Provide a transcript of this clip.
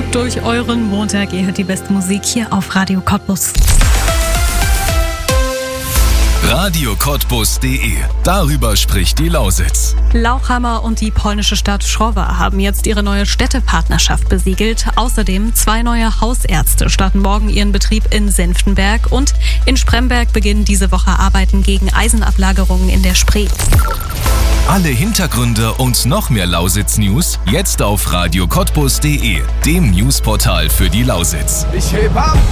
durch euren Montag. Ihr hört die beste Musik hier auf Radio Cottbus. radiocottbus.de. Darüber spricht die Lausitz. Lauchhammer und die polnische Stadt Schrowa haben jetzt ihre neue Städtepartnerschaft besiegelt. Außerdem 2 neue Hausärzte starten morgen ihren Betrieb in Senftenberg und in Spremberg beginnen diese Woche Arbeiten gegen Eisenablagerungen in der Spree. Alle Hintergründe und noch mehr Lausitz-News jetzt auf radiocottbus.de, dem Newsportal für die Lausitz. Ich heb ab!